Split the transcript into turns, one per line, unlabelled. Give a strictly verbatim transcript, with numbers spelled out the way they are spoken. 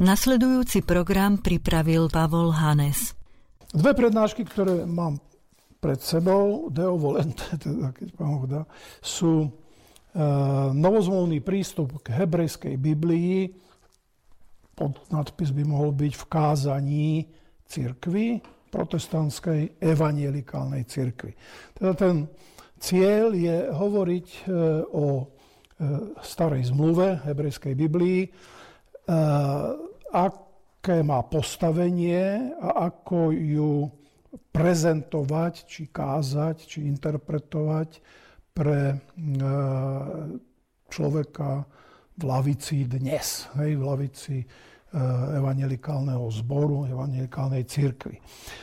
Nasledujúci program pripravil Pavol Hanes.
Dve prednášky, ktoré mám pred sebou, Deo volente, teda keď pán Boh dá, sú e, novozmluvný prístup k hebrejskej Biblii. Pod nadpis by mohol byť v kázaní cirkvi, protestantskej evanjelikálnej cirkvi. Teda ten cieľ je hovoriť e, o e, starej zmluve hebrejskej Biblii, e, aké má postavenie a ako ju prezentovať, či kázať, či interpretovať pre človeka v lavici dnes, hej, v lavici evanjelikálneho zboru, evanjelikálnej cirkvi.